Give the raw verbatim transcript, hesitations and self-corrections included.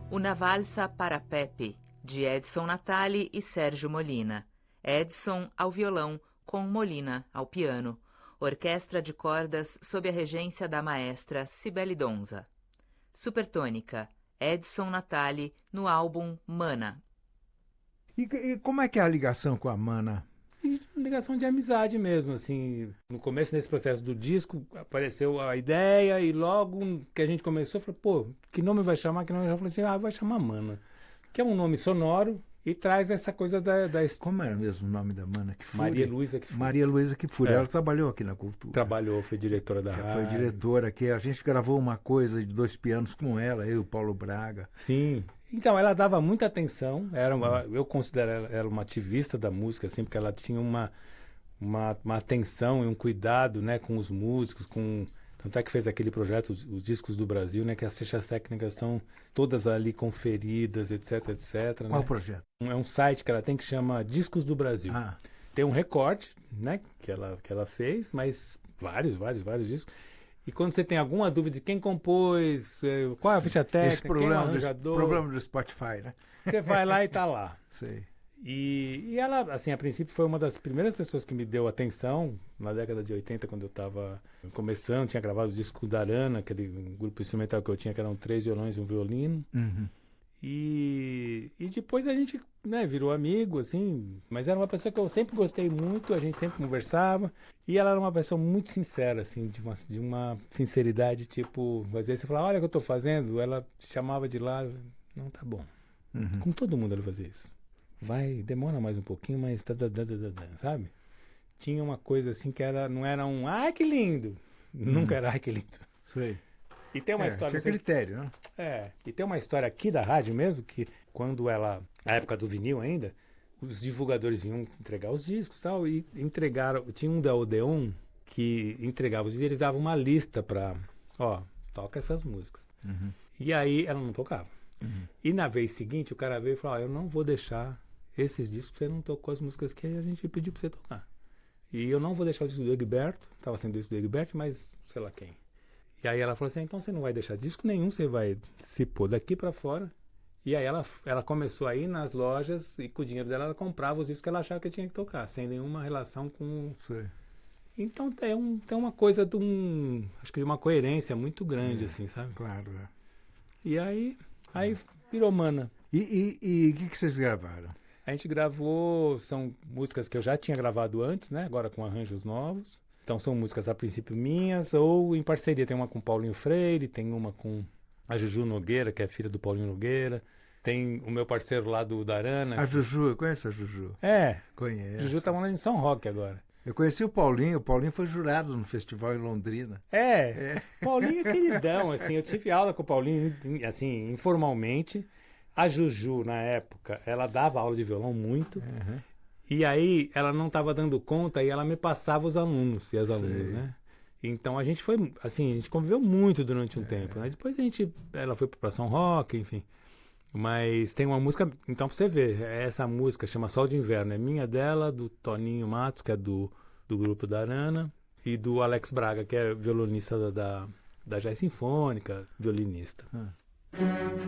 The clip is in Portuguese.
Una valsa para Pepe, de Edson Natali e Sérgio Molina. Edson ao violão, com Molina ao piano. Orquestra de cordas sob a regência da maestra Cibele Donza. Supertônica, Edson Natali, no álbum Mana. E, e como é que é a ligação com a Mana? E ligação de amizade mesmo, assim. No começo desse processo do disco, apareceu a ideia e logo que a gente começou, falou, pô, que nome vai chamar? Que nome? Eu falei assim, ah, vai chamar Mana. Que é um nome sonoro e traz essa coisa da... da... Como era mesmo o nome da Mana? Que Maria Luísa Kfouri. Maria Luísa Kfouri. É. Ela trabalhou aqui na Cultura. Trabalhou, foi diretora da rádio. Foi diretora aqui. A gente gravou uma coisa de dois pianos com ela, eu e o Paulo Braga. Sim. Então, ela dava muita atenção. Era uma, eu considero ela, ela uma ativista da música, assim, porque ela tinha uma, uma, uma atenção e um cuidado, né, com os músicos, com... Tanto é que fez aquele projeto, os, os Discos do Brasil, né, que as fichas técnicas estão todas ali conferidas, etc, etc. Qual né? projeto? É um site que ela tem que chama Discos do Brasil. Ah. Tem um recorte, né, que ela, que ela fez, mas vários, vários, vários discos. E quando você tem alguma dúvida de quem compôs, qual é a ficha técnica, Esse problema, quem é o do, arranjador, problema do Spotify, né? você vai lá e tá lá. Sei. E, e ela, assim, a princípio foi uma das primeiras pessoas que me deu atenção na década de oitenta, quando eu estava começando, tinha gravado o disco da Arana, aquele grupo instrumental que eu tinha, que eram três violões e um violino. Uhum. E, e depois a gente, né, virou amigo, assim, mas era uma pessoa que eu sempre gostei muito, a gente sempre conversava, e ela era uma pessoa muito sincera, assim, de uma, de uma sinceridade, tipo, às vezes você falava, olha o que eu tô fazendo, ela te chamava de lá, não, tá bom. Uhum. Com todo mundo ela fazia isso. Vai, demora mais um pouquinho, mas tá, tá, tá, tá, tá, sabe? Tinha uma coisa assim que era, não era um, ai que lindo, Uhum. nunca era, ai que lindo. Sei. E tem uma É, história... tinha não sei se- critério, né? É, e tem uma história aqui da rádio mesmo, que quando ela, na época do vinil ainda, os divulgadores vinham entregar os discos e tal, e entregaram, tinha um da Odeon que entregava os discos, e eles davam uma lista pra, ó, toca essas músicas. Uhum. E aí ela não tocava. Uhum. E na vez seguinte o cara veio e falou, ó, eu não vou deixar esses discos, você não tocou as músicas que a gente pediu pra você tocar. E eu não vou deixar o disco do Egberto, tava sendo o disco do Egberto, mas sei lá quem. E aí ela falou assim, então você não vai deixar disco nenhum, você vai se pôr daqui pra fora. E aí ela, ela começou a ir nas lojas e com o dinheiro dela ela comprava os discos que ela achava que tinha que tocar, sem nenhuma relação com... Sei. Então tem, um, tem uma coisa de um... acho que de uma coerência muito grande, É, assim, sabe? Claro, é. E aí, aí virou Mana. E e o que, que vocês gravaram? A gente gravou, são músicas que eu já tinha gravado antes, né? Agora com arranjos novos. Então são músicas a princípio minhas ou em parceria. Tem uma com Paulinho Freire, tem uma com a Juju Nogueira, que é filha do Paulinho Nogueira. Tem o meu parceiro lá do Darana. A Juju, eu conheço a Juju. É, Conheço. Juju tá morando em São Roque agora. Eu conheci o Paulinho, o Paulinho foi jurado no festival em Londrina. É, É. Paulinho é queridão, assim. Eu tive aula com o Paulinho, assim, informalmente. A Juju, na época, ela dava aula de violão muito. Uhum. E aí ela não estava dando conta e ela me passava os alunos e as Sei. alunas, né? Então a gente foi, assim, a gente conviveu muito durante um É. tempo, né? Depois a gente, ela foi para São Roque, enfim. Mas tem uma música, então pra você ver, essa música chama Sol de Inverno, é minha, dela, do Toninho Matos, que é do, do grupo da Arana, e do Alex Braga, que é violonista da, da, da Jazz Sinfônica, violinista. Ah.